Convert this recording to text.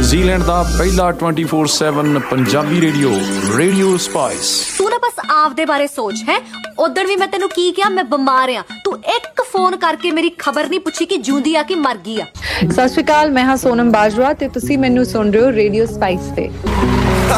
New Zealand ਦਾ ਪਹਿਲਾ 24/7 Punjabi radio spice. ਤੂੰ ਨਾ ਬਸ ਆਪਦੇ ਬਾਰੇ ਸੋਚ ਹੈ। ਉਧਰ ਵੀ ਮੈਂ ਤੈਨੂੰ ਕੀ ਕਿਹਾ, ਮੈਂ ਬਿਮਾਰ ਆ, ਤੂੰ ਇੱਕ ਫੋਨ ਕਰਕੇ ਮੇਰੀ ਖਬਰ ਨਹੀਂ ਪੁੱਛੀ ਕਿ ਜਿਉਂਦੀ ਆ ਕਿ ਮਰ ਗਈ ਆ। ਸਤਿ ਸ਼੍ਰੀ ਅਕਾਲ, ਮੈਂ ਹਾਂ ਸੋਨਮ ਬਾਜਵਾ ਤੇ ਤੁਸੀਂ ਮੈਨੂੰ ਸੁਣ ਰਹੇ ਹੋ ਰੇਡੀਓ ਸਪਾਈਸ ਤੇ।